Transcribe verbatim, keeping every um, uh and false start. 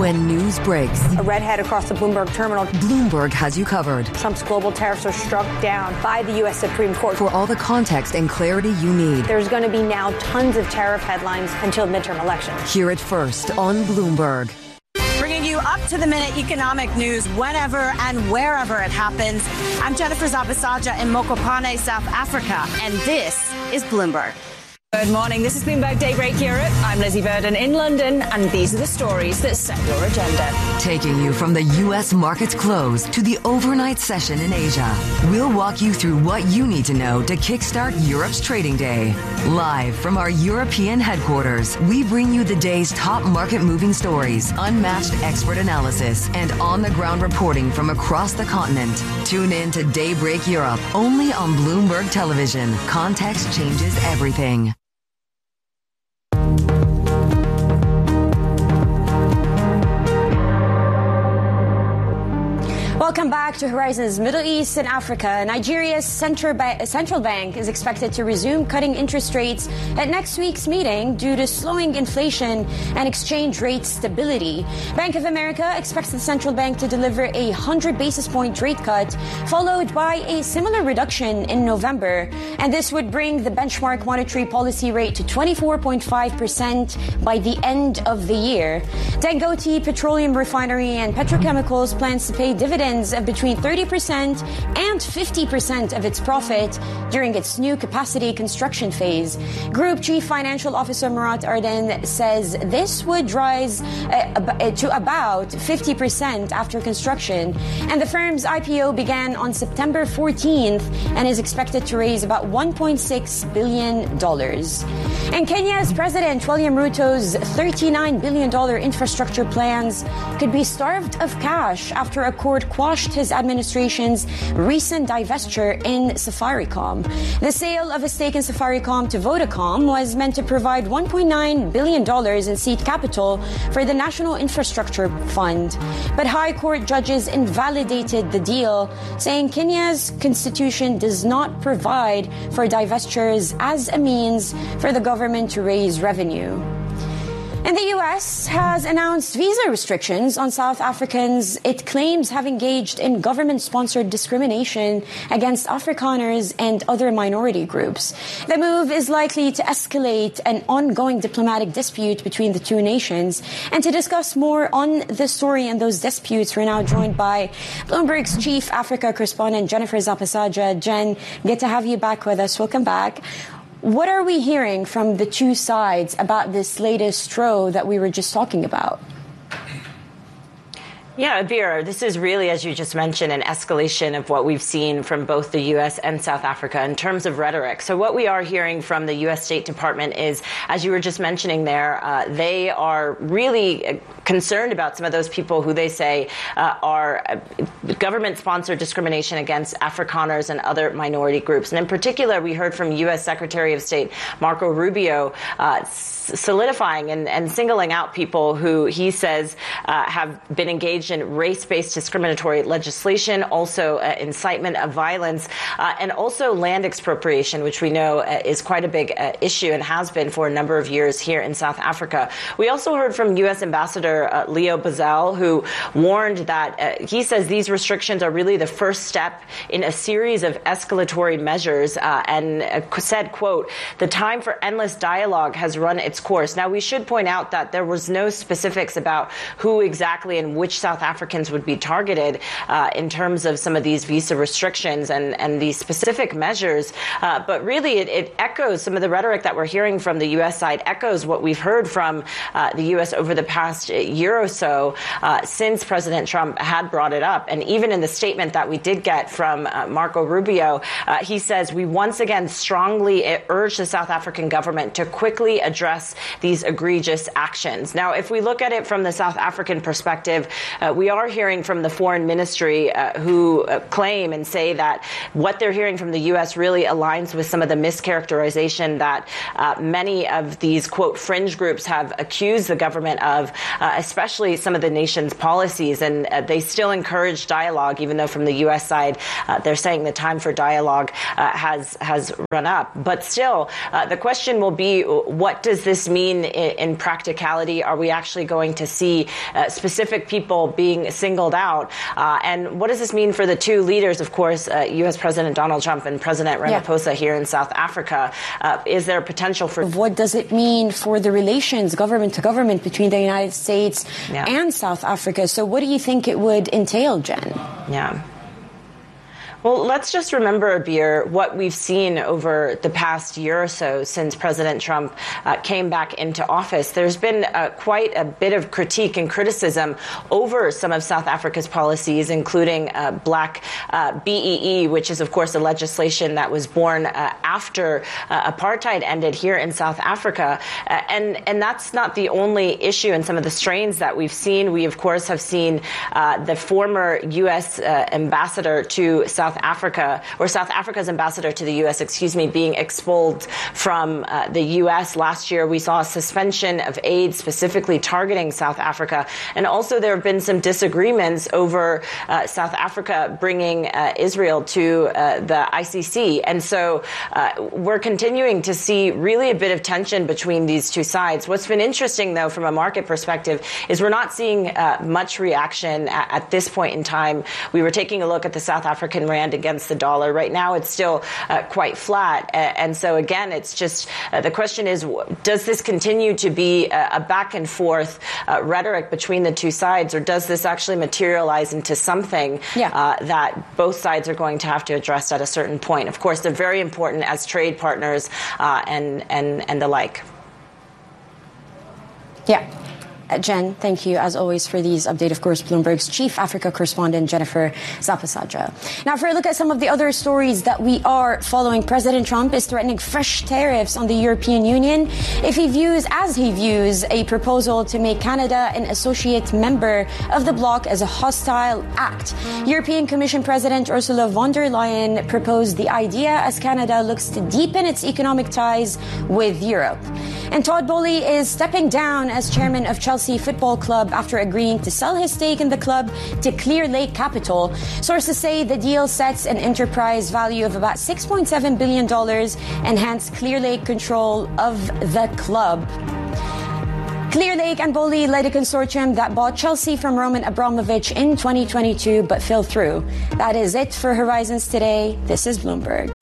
When news breaks, a redhead across the Bloomberg terminal. Bloomberg has you covered. Trump's global tariffs are struck down by the U S Supreme Court. For all the context and clarity you need. There's going to be now tons of tariff headlines until midterm elections. Hear it first on Bloomberg. Bringing you up-to-the-minute economic news whenever and wherever it happens. I'm Jennifer Zabasaja in Mokopane, South Africa, and this is Bloomberg. Good morning. This is Bloomberg Daybreak Europe. I'm Lizzie Burden in London, and these are the stories that set your agenda. Taking you from the U S markets close to the overnight session in Asia, we'll walk you through what you need to know to kickstart Europe's trading day. Live from our European headquarters, we bring you the day's top market-moving stories, unmatched expert analysis, and on-the-ground reporting from across the continent. Tune in to Daybreak Europe, only on Bloomberg Television. Context changes everything. Welcome back to Horizons Middle East and Africa. Nigeria's central, ba- central bank is expected to resume cutting interest rates at next week's meeting due to slowing inflation and exchange rate stability. Bank of America expects the central bank to deliver a one hundred basis point rate cut, followed by a similar reduction in November. And this would bring the benchmark monetary policy rate to twenty-four point five percent by the end of the year. Dangote Petroleum Refinery and Petrochemicals plans to pay dividends of between thirty percent and fifty percent of its profit during its new capacity construction phase. Group Chief Financial Officer Murat Arden says this would rise uh, to about fifty percent after construction. And the firm's I P O began on September fourteenth and is expected to raise about one point six billion dollars. And Kenya's President William Ruto's thirty-nine billion dollars infrastructure plans could be starved of cash after a court quashed his administration's recent divestiture in Safaricom. The sale of a stake in Safaricom to Vodacom was meant to provide one point nine billion dollars in seed capital for the National Infrastructure Fund. But High Court judges invalidated the deal, saying Kenya's constitution does not provide for divestitures as a means for the government to raise revenue. And the U S has announced visa restrictions on South Africans it claims have engaged in government-sponsored discrimination against Afrikaners and other minority groups. The move is likely to escalate an ongoing diplomatic dispute between the two nations. And to discuss more on the story and those disputes, we're now joined by Bloomberg's Chief Africa Correspondent, Jennifer Zapasaja. Jen, good to have you back with us. Welcome back. What are we hearing from the two sides about this latest throw that we were just talking about? Yeah, Abir, this is really, as you just mentioned, an escalation of what we've seen from both the U S and South Africa in terms of rhetoric. So what we are hearing from the U S State Department is, as you were just mentioning there, uh, they are really concerned about some of those people who they say uh, are uh, government-sponsored discrimination against Afrikaners and other minority groups. And in particular, we heard from U S Secretary of State Marco Rubio uh, solidifying and, and singling out people who he says uh, have been engaged in race-based discriminatory legislation, also uh, incitement of violence, uh, and also land expropriation, which we know uh, is quite a big uh, issue and has been for a number of years here in South Africa. We also heard from U S Ambassador uh, Leo Bazal, who warned that uh, he says these restrictions are really the first step in a series of escalatory measures uh, and uh, said, quote, "The time for endless dialogue has run its course." Now, we should point out that there was no specifics about who exactly and which South Africans would be targeted uh, in terms of some of these visa restrictions and, and these specific measures. Uh, but really, it, it echoes some of the rhetoric that we're hearing from the U S side, echoes what we've heard from uh, the U S over the past year or so uh, since President Trump had brought it up. And even in the statement that we did get from uh, Marco Rubio, uh, he says, "We once again strongly urge the South African government to quickly address these egregious actions." Now, if we look at it from the South African perspective, uh, we are hearing from the foreign ministry uh, who uh, claim and say that what they're hearing from the U S really aligns with some of the mischaracterization that uh, many of these, quote, fringe groups have accused the government of, uh, especially some of the nation's policies. And uh, they still encourage dialogue, even though from the U S side, uh, they're saying the time for dialogue uh, has has run up. But still, uh, the question will be, what does this mean in, in practicality? Are we actually going to see uh, specific people being singled out? Uh, and what does this mean for the two leaders, of course, uh, U S President Donald Trump and President Ramaphosa yeah. here in South Africa? Uh, is there potential for... What does it mean for the relations, government to government, between the United States yeah. and South Africa? So what do you think it would entail, Jen? Yeah. Well, let's just remember, Abir, what we've seen over the past year or so since President Trump uh, came back into office. There's been uh, quite a bit of critique and criticism over some of South Africa's policies, including uh, Black uh, B E E, which is, of course, a legislation that was born uh, after uh, apartheid ended here in South Africa. Uh, and, and that's not the only issue in some of the strains that we've seen. We, of course, have seen uh, the former U S uh, ambassador to South Africa, or South Africa's ambassador to the U S, excuse me, being expelled from uh, the U S. Last year, we saw a suspension of aid specifically targeting South Africa. And also there have been some disagreements over uh, South Africa bringing uh, Israel to uh, the I C C. And so uh, we're continuing to see really a bit of tension between these two sides. What's been interesting, though, from a market perspective, is we're not seeing uh, much reaction at, at this point in time. We were taking a look at the South African rand against the dollar. Right now, it's still uh, quite flat. Uh, and so, again, it's just uh, the question is, does this continue to be a, a back and forth uh, rhetoric between the two sides, or does this actually materialize into something yeah. uh, that both sides are going to have to address at a certain point? Of course, they're very important as trade partners uh, and, and, and the like. Yeah. Jen, thank you, as always, for these updates. Of course, Bloomberg's chief Africa correspondent, Jennifer Zapasajra. Now, for a look at some of the other stories that we are following, President Trump is threatening fresh tariffs on the European Union if he views, as he views, a proposal to make Canada an associate member of the bloc as a hostile act. European Commission President Ursula von der Leyen proposed the idea as Canada looks to deepen its economic ties with Europe. And Todd Boehly is stepping down as chairman of Chelsea Football Club after agreeing to sell his stake in the club to Clear Lake Capital. Sources say the deal sets an enterprise value of about six point seven billion dollars and hence Clear Lake control of the club. Clear Lake and Boehly led a consortium that bought Chelsea from Roman Abramovich in twenty twenty-two but fell through. That is it for Horizons today. This is Bloomberg.